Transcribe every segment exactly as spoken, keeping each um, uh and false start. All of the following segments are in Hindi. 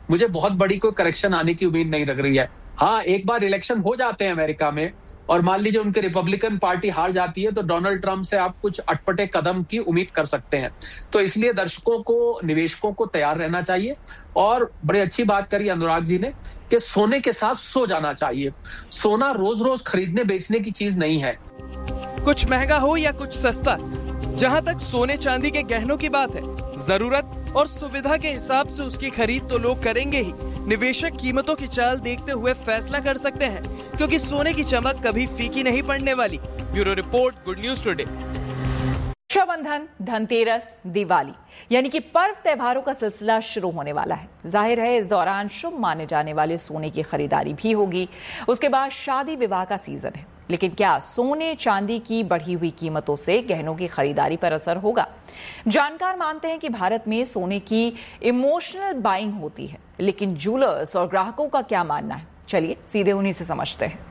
मुझे बहुत बड़ी कोई करेक्शन आने की उम्मीद नहीं लग रही है। हाँ, एक बार इलेक्शन हो जाते हैं अमेरिका में और मान लीजिए उनके रिपब्लिकन पार्टी हार जाती है, तो डोनाल्ड ट्रंप से आप कुछ अटपटे कदम की उम्मीद कर सकते हैं। तो इसलिए दर्शकों को, निवेशकों को तैयार रहना चाहिए। और बड़ी अच्छी बात करी अनुराग जी ने कि सोने के साथ सो जाना चाहिए। सोना रोज रोज खरीदने बेचने की चीज नहीं है। कुछ महंगा हो या कुछ सस्ता, जहां तक सोने चांदी के गहनों की बात है, जरूरत और सुविधा के हिसाब से उसकी खरीद तो लोग करेंगे ही। निवेशक कीमतों की चाल देखते हुए फैसला कर सकते हैं, क्योंकि सोने की चमक कभी फीकी नहीं पड़ने वाली। Bureau report, good news today. Rakshabandhan, Dhanteras, Diwali यानी कि पर्व त्योहारों का सिलसिला शुरू होने वाला है। जाहिर है इस दौरान शुभ माने जाने वाले सोने की खरीदारी भी होगी। उसके बाद शादी विवाह का सीजन है, लेकिन क्या सोने चांदी की बढ़ी हुई कीमतों से गहनों की खरीदारी पर असर होगा? जानकार मानते हैं कि भारत में सोने की इमोशनल बाइंग होती है, लेकिन ज्वेलर्स और ग्राहकों का क्या मानना है? चलिए सीधे उन्हीं से समझते हैं।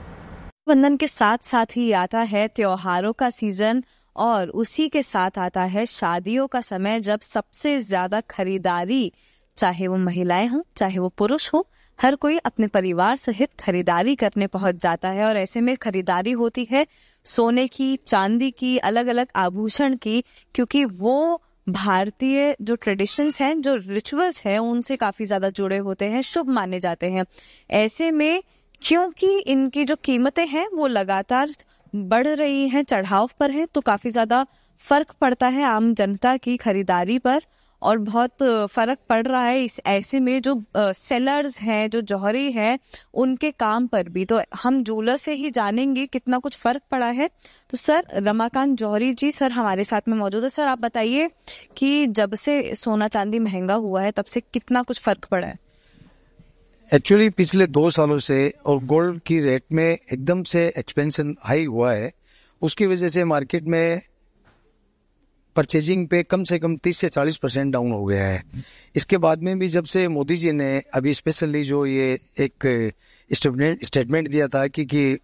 बंधन के साथ साथ ही आता है त्योहारों का सीजन और उसी के साथ आता है शादियों का समय, जब सबसे ज्यादा खरीदारी, चाहे वो महिलाएं हों चाहे वो पुरुष हो, हर कोई अपने परिवार सहित खरीदारी करने पहुंच जाता है। और ऐसे में खरीदारी होती है सोने की, चांदी की, अलग अलग आभूषण की, क्योंकि वो भारतीय जो ट्रेडिशंस हैं, जो रिचुअल्स हैं, उनसे काफी ज्यादा जुड़े होते हैं, शुभ माने जाते हैं। ऐसे में क्योंकि इनकी जो कीमतें हैं वो लगातार बढ़ रही हैं, चढ़ाव पर है, तो काफी ज्यादा फर्क पड़ता है आम जनता की खरीदारी पर और बहुत फर्क पड़ रहा है। इस ऐसे में जो सेलर्स हैं, जो जौहरी हैं, उनके काम पर भी। तो हम ज्वेलर से ही जानेंगे कितना कुछ फर्क पड़ा है। तो सर, रमाकांत जौहरी जी सर हमारे साथ में मौजूद है। सर आप बताइए कि जब से सोना चांदी महंगा हुआ है तब से कितना कुछ फर्क पड़ा है? एक्चुअली पिछले दो सालों से और गोल्ड की रेट में एकदम से एक्सपेंशन हाई हुआ है। उसकी वजह से मार्केट में परचेजिंग पे कम से कम तीस से चालीस परसेंट डाउन हो गया है। इसके बाद में भी जब से मोदी जी ने अभी स्पेशली जो ये एक स्टेटमेंट स्टेटमेंट दिया था कि कि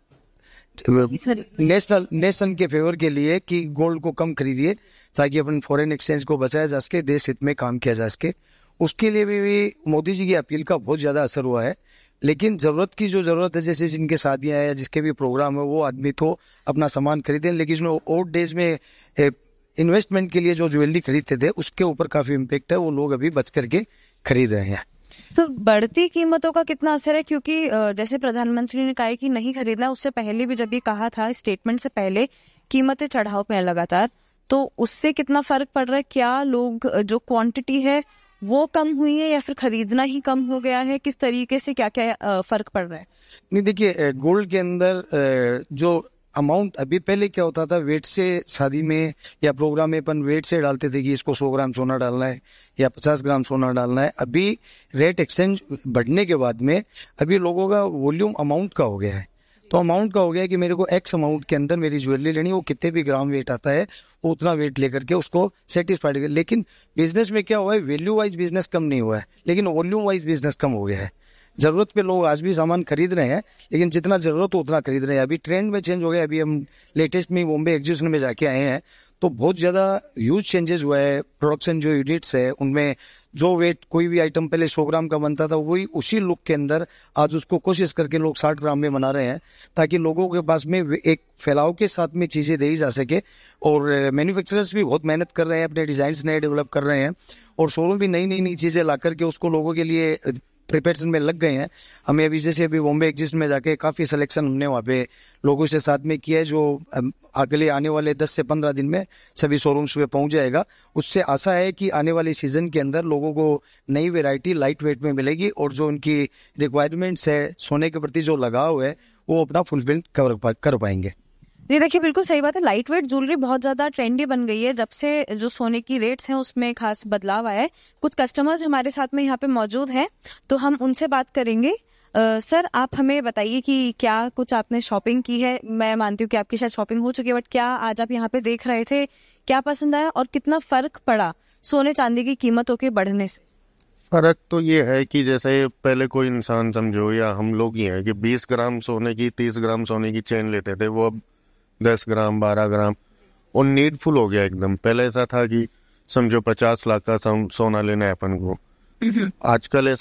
नेशनल नेशन के फेवर के लिए कि गोल्ड को कम खरीदिए ताकि अपन फॉरेन एक्सचेंज को बचाया जा सके, देश हित में काम किया जा सके, उसके लिए भी, भी मोदी जी की अपील का बहुत ज्यादा असर हुआ है। लेकिन जरूरत की जो जरूरत है, जैसे जिनके शादियां हैं या जिसके भी प्रोग्राम है, वो आदमी तो अपना सामान खरीदे, लेकिन ओल्ड डेज में इन्वेस्टमेंट के लिए जो ज्वेलरी खरीदते थे उसके ऊपर काफी इम्पेक्ट है, वो लोग अभी बच करके खरीद रहे हैं। तो बढ़ती कीमतों का कितना असर है? क्योंकि जैसे प्रधानमंत्री ने कहा कि नहीं खरीदना, उससे पहले भी जब ये कहा था, स्टेटमेंट से पहले कीमतें चढ़ाव पे हैं लगातार, तो उससे कितना फर्क पड़ रहा है? क्या लोग जो क्वांटिटी है वो कम हुई है या फिर खरीदना ही कम हो गया है? किस तरीके से क्या क्या फर्क पड़ रहा है? नहीं, देखिए गोल्ड के अंदर जो अमाउंट, अभी पहले क्या होता था, वेट से शादी में या प्रोग्राम में अपन वेट से डालते थे कि इसको सौ ग्राम सोना डालना है या पचास ग्राम सोना डालना है। अभी रेट एक्सचेंज बढ़ने के बाद में अभी लोगों का वॉल्यूम अमाउंट का हो गया है। तो अमाउंट का हो गया है कि मेरे को एक्स अमाउंट के अंदर मेरी ज्वेलरी लेनी, वो कितने भी ग्राम वेट आता है वो उतना वेट लेकर के उसको सेटिस्फाइड कर। लेकिन बिजनेस में क्या हुआ है, वैल्यू वाइज बिजनेस कम नहीं हुआ है, लेकिन वॉल्यूम वाइज बिजनेस कम हो गया है। जरूरत पे लोग आज भी सामान खरीद रहे हैं, लेकिन जितना जरूरत हो उतना खरीद रहे हैं। अभी ट्रेंड में चेंज हो गया। अभी हम लेटेस्ट में बॉम्बे एग्जीबिशन में जाके आए हैं, तो बहुत ज्यादा ह्यूज चेंजेस हुआ है। प्रोडक्शन जो यूनिट्स है उनमें जो वेट, कोई भी आइटम पहले सौ ग्राम का बनता था, वही उसी लुक के अंदर आज उसको कोशिश करके लोग साठ ग्राम में बना रहे हैं, ताकि लोगों के पास में एक फैलाव के साथ में चीजें दी जा सके। और मैन्युफैक्चरर्स भी बहुत मेहनत कर रहे हैं, अपने डिजाइन नए डेवलप कर रहे हैं, और शोरूम भी नई नई नई चीजें ला करके उसको लोगों के लिए प्रिपरेशन में लग गए हैं। हमें अभी जैसे अभी बॉम्बे एग्जिस्ट में जाके काफी सिलेक्शन हमने वहाँ पे लोगों से साथ में किया है, जो अगले आने वाले दस से पंद्रह दिन में सभी शोरूम्स पे पहुंच जाएगा। उससे आशा है कि आने वाले सीजन के अंदर लोगों को नई वैरायटी लाइट वेट में मिलेगी और जो उनकी रिक्वायरमेंट्स है, सोने के प्रति जो लगाव है, वो अपना फुलफिल कर पाएंगे। जी देखिए, बिल्कुल सही बात है। लाइट वेट ज्वेलरी बहुत ज्यादा ट्रेंडी बन गई है जब से जो सोने की रेट्स हैं उसमें खास बदलाव आया है। कुछ कस्टमर्स हमारे साथ में यहाँ पे मौजूद हैं, तो हम उनसे बात करेंगे। आ, सर आप हमें बताइए कि क्या कुछ आपने शॉपिंग की है? मैं मानती हूँ कि आपकी शायद शॉपिंग हो चुकी है, बट क्या आज आप यहाँ पे देख रहे थे, क्या पसंद आया और कितना फर्क पड़ा सोने चांदी की कीमतों के बढ़ने से? फर्क तो ये है कि जैसे पहले कोई इंसान समझो या हम लोग ही हैं कि बीस ग्राम सोने की, तीस ग्राम सोने की चेन लेते थे, वो अब दस ग्राम बारह ग्राम और नीडफुल हो गया एकदम। पहले ऐसा था कि समझो पचास लाख का सोना लेना है अपन को, आजकल ऐसा